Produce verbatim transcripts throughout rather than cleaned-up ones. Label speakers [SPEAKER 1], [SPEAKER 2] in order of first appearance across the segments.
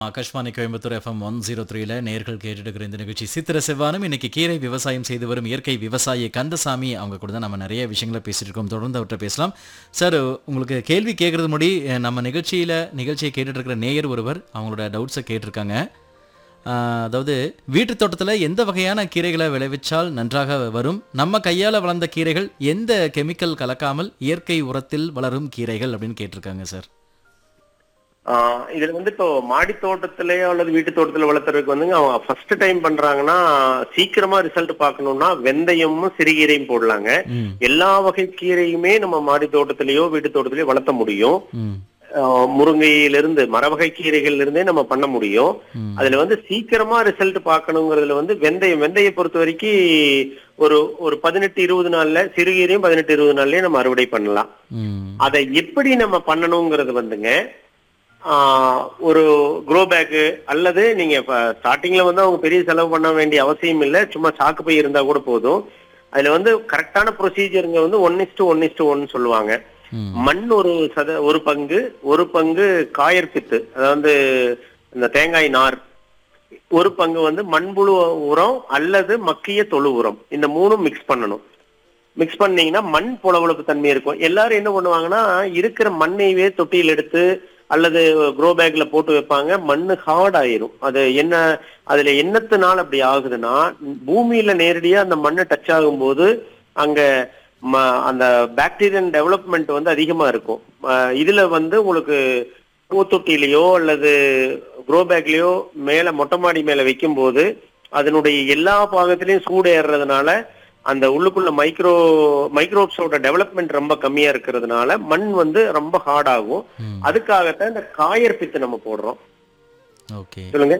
[SPEAKER 1] Akashvani Coimbatore FM one zero த்ரீல நேர்கள் கேட்டுட்டு இந்த நிகழ்ச்சி சித்திர செவ்வானம். இன்னைக்கு கீரை விவசாயம் செய்து வரும் இயற்கை விவசாயி கந்தசாமி அவங்க கூட தான் நம்ம நிறைய விஷயங்களை பேசிட்டு இருக்கோம். தொடர்ந்து அவர்கிட்ட பேசலாம். சார், உங்களுக்கு கேள்வி கேட்கறது முடி நம்ம நிகழ்ச்சியில நிகழ்ச்சியை கேட்டுட்டு இருக்கிற நேயர் ஒருவர் அவங்களோட டவுட்ஸை கேட்டிருக்காங்க. அதாவது, வீட்டு தோட்டத்தில் எந்த வகையான கீரைகளை விளைவிச்சால் நன்றாக வரும்? நம்ம கையால் வளர்ந்த கீரைகள் எந்த கெமிக்கல் கலக்காமல் இயற்கை உரத்தில் வளரும் கீரைகள் அப்படின்னு கேட்டிருக்காங்க சார்.
[SPEAKER 2] ஆஹ் இதுல வந்து இப்போ மாடி தோட்டத்திலேயோ அல்லது வீட்டு தோட்டத்துல வளர்த்துறதுக்கு வந்துங்க அவங்க ஃபர்ஸ்ட் டைம் பண்றாங்கன்னா சீக்கிரமா ரிசல்ட் பார்க்கணும்னா வெந்தயமும் சிறுகீரையும் போடலாங்க. எல்லா வகை கீரையுமே நம்ம மாடி தோட்டத்திலேயோ வீட்டு தோட்டத்திலேயோ வளர்த்த முடியும். முருங்கையிலிருந்து மரவகை கீரைகள்ல இருந்தே நம்ம பண்ண முடியும். அதுல வந்து சீக்கிரமா ரிசல்ட் பார்க்கணுங்கிறதுல வந்து வெந்தயம் வெந்தயம் பொறுத்த வரைக்கும் ஒரு ஒரு பதினெட்டு இருபது நாள்ல சிறுகீரையும் பதினெட்டு இருபது நாள்லயே நம்ம அறுவடை பண்ணலாம். அதை எப்படி நம்ம பண்ணணுங்கிறது வந்துங்க, ஆஹ் ஒரு க்ரோ பேக்கு அல்லது நீங்க ஸ்டார்டிங்ல வந்து அவங்க பெரிய செலவு பண்ண வேண்டிய அவசியம் இல்லை, சும்மா சாக்கு பை இருந்தா கூட போதும். அதுல வந்து கரெக்டான ப்ரொசீஜருங்க வந்து ஒன் இஸ்டு ஒன் இஸ்டு ஒன்னு சொல்லுவாங்க. மண் ஒரு சத ஒரு பங்கு ஒரு பங்கு காயற்பித்து, அதாவது இந்த தேங்காய் நார் ஒரு பங்கு வந்து மண்புழு உரம் அல்லது மக்கிய தொழு உரம், இந்த மூணும் மிக்ஸ் பண்ணணும். மிக்ஸ் பண்ணீங்கன்னா மண் புலவளப்பு தன்மை இருக்கும். எல்லாரும் என்ன பண்ணுவாங்கன்னா இருக்கிற மண்ணையே தொட்டியில் எடுத்து அல்லது க்ரோ பேக்ல போட்டு வைப்பாங்க. மண்ணு ஹார்ட் ஆயிரும். அது என்ன அதுல என்னத்தினால அப்படி ஆகுதுன்னா, பூமியில நேரடியா அந்த மண்ணை டச் ஆகும் போது அங்க அந்த பாக்டீரியன் டெவலப்மெண்ட் வந்து அதிகமா இருக்கும். இதுல வந்து உங்களுக்கு பூத்தொட்டிலையோ அல்லது க்ரோ பேக்லயோ மேல மொட்டை மாடி மேல வைக்கும் போது அதனுடைய எல்லா பாகத்திலையும் சூடு ஏறுறதுனால அந்த உள்ளுக்குள்ள மைக்ரோ மைக்ரோப்ஸோட டெவலப்மெண்ட் ரொம்ப கம்மியா இருக்கிறதுனால மண் வந்து ரொம்ப ஹார்ட் ஆகும். அதுக்காகத்தான் இந்த காயற்பித்து நம்ம போடுறோம். சொல்லுங்க.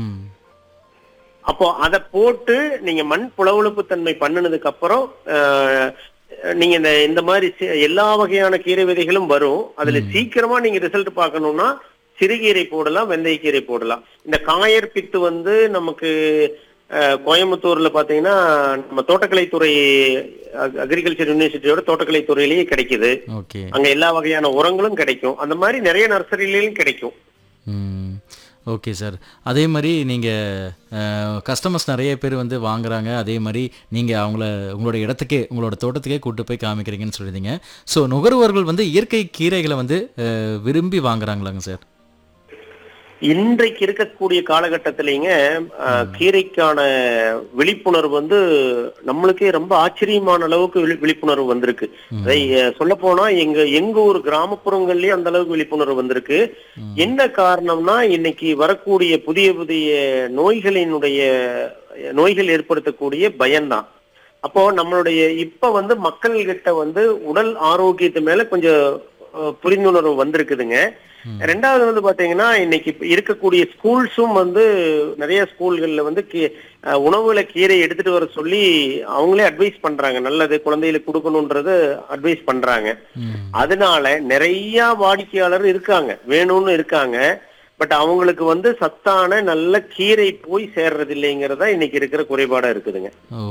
[SPEAKER 2] அப்போ அதை போட்டு நீங்க மண் புலவளப்பு தன்மை பண்ணினதுக்கு அப்புறம் நீங்க இந்த இந்த மாதிரி எல்லா வகையான கீரை விதைகளும் வரும். அதுல சீக்கிரமா நீங்க ரிசல்ட் பார்க்கணும்னா சிறுகீரை போடலாம், வெந்தயக்கீரை போடலாம். இந்த காயற்பித்து வந்து நமக்கு கோயம்புத்தூர்ல பாத்தீங்கன்னா நம்ம தோட்டக்கலைத்துறை அக்ரிகல்ச்சர் யூனிவர்சிட்டியோட தோட்டக்கலை துறையிலேயே கிடைக்குது. அங்க எல்லா வகையான உரங்களும் கிடைக்கும். அந்த மாதிரி நிறைய நர்சரியிலும் கிடைக்கும்.
[SPEAKER 1] Okay sir. அதே மாதிரி நீங்கள் கஸ்டமர்ஸ் நிறைய பேர் வந்து வாங்குறாங்க. அதே மாதிரி நீங்கள் அவங்கள உங்களோட இடத்துக்கே உங்களோட தோட்டத்துக்கே கூப்பிட்டு போய் காமிக்கிறீங்கன்னு சொல்லியிருந்தீங்க. ஸோ நுகர்வோர்கள் வந்து இயற்கை கீரைகளை வந்து விரும்பி வாங்குறாங்களாங்க சார்?
[SPEAKER 2] இன்றைக்கு இருக்கக்கூடிய காலகட்டத்திலேங்க கீரைக்கான விழிப்புணர்வு வந்து நம்மளுக்கே ரொம்ப ஆச்சரியமான அளவுக்கு விழிப்புணர்வு வந்திருக்கு. அதை சொல்ல போனா எங்க எங்க ஊர் கிராமப்புறங்கள்லயே அந்த அளவுக்கு விழிப்புணர்வு வந்திருக்கு. என்ன காரணம்னா, இன்னைக்கு வரக்கூடிய புதிய புதிய நோய்களினுடைய நோய்கள் ஏற்படுத்தக்கூடிய பயம்தான். அப்போ நம்மளுடைய இப்ப வந்து மக்கள் கிட்ட வந்து உடல் ஆரோக்கியத்து மேல கொஞ்சம் புரிந்துணர்வு வந்திருக்குதுங்க. ரெண்டாவது வந்து பாத்தீங்கன்னா, இன்னைக்கு இருக்கக்கூடிய ஸ்கூல்ஸும் வந்து நிறைய ஸ்கூல்கள்ல வந்து உணவுல கீரை எடுத்துட்டு வர சொல்லி அவங்களே அட்வைஸ் பண்றாங்க. நல்லது குழந்தைகளுக்கு கொடுக்கணும்ன்றது அட்வைஸ் பண்றாங்க. அதனால நிறைய வாடிக்கையாளர் இருக்காங்க, வேணும்னு இருக்காங்க. பட் அவங்களுக்கு வந்து சத்தான நல்ல கீரை போய் சேர்றது இல்லைங்கிறதா இன்னைக்கு இருக்கிற குறைபாடா இருக்குதுங்க.
[SPEAKER 1] ஓ,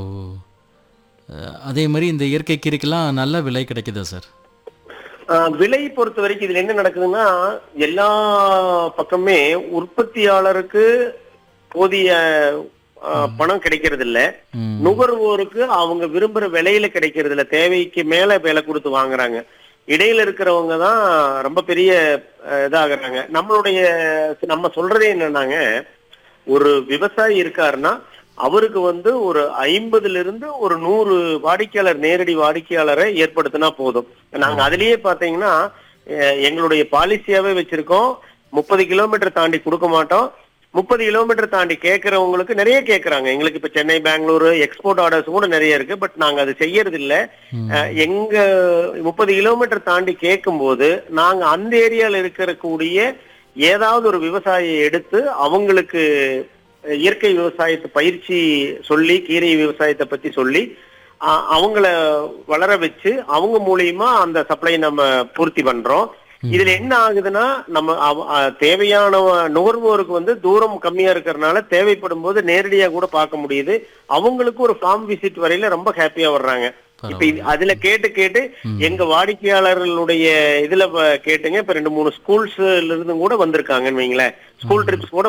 [SPEAKER 1] அதே மாதிரி இந்த இயற்கை கீரைக்கெல்லாம் நல்ல விலை கிடைக்குதா சார்?
[SPEAKER 2] விலை பொறுத்த வரைக்கும் இதுல என்ன நடக்குதுன்னா, எல்லா பக்கமே உற்பத்தியாளருக்கு போதிய பணம் கிடைக்கிறது இல்ல, நுகர்வோருக்கு அவங்க விரும்புற விலையில கிடைக்கிறது இல்ல, தேவைக்கு மேல விலை கொடுத்து வாங்குறாங்க. இடையில இருக்கிறவங்க தான் ரொம்ப பெரிய இதாகிறாங்க. நம்மளுடைய நம்ம சொல்றதே என்னன்னாங்க, ஒரு விவசாயி இருக்காருன்னா அவருக்கு வந்து ஒரு ஐம்பதுல இருந்து ஒரு நூறு வாடிக்கையாளர் நேரடி வாடிக்கையாளரை ஏற்படுத்தினா போதும். நாங்க அதுலயே பாத்தீங்கன்னா எங்களுடைய பாலிசியாவே வச்சிருக்கோம், முப்பது கிலோமீட்டர் தாண்டி கொடுக்க மாட்டோம். முப்பது கிலோமீட்டர் தாண்டி கேட்கறவங்களுக்கு நிறைய கேட்கறாங்க. எங்களுக்கு இப்ப சென்னை, பெங்களூரு எக்ஸ்போர்ட் ஆர்டர்ஸ் கூட நிறைய இருக்கு. பட் நாங்க அது செய்யறது இல்ல. எங்க முப்பது கிலோமீட்டர் தாண்டி கேட்கும் போது நாங்க அந்த ஏரியால இருக்கக்கூடிய ஏதாவது ஒரு விவசாயியை எடுத்து அவங்களுக்கு இயற்கை விவசாயத்தை பயிற்சி சொல்லி கீரை விவசாயத்தை பத்தி சொல்லி அவங்கள வளர வச்சு அவங்க மூலியமா அந்த சப்ளை நம்ம பூர்த்தி பண்றோம். இதுல என்ன ஆகுதுன்னா, நம்ம தேவையான நுகர்வோருக்கு வந்து தூரம் கம்மியா இருக்கிறதுனால தேவைப்படும் போது நேரடியா கூட பார்க்க முடியுது. அவங்களுக்கு ஒரு ஃபார்ம் விசிட் வரையில ரொம்ப ஹாப்பியா வர்றாங்க. இப்ப இது- அதுல கேட்டு கேட்டு எங்க வாடிக்கையாளர்களுடைய இதுல ப- கேட்டுங்க இப்ப ரெண்டு மூணு ஸ்கூல்ஸ்ல இருந்து கூட வந்திருக்காங்கன்னு வைங்களேன். ஸ்கூல் ட்ரிப்ஸ் கூட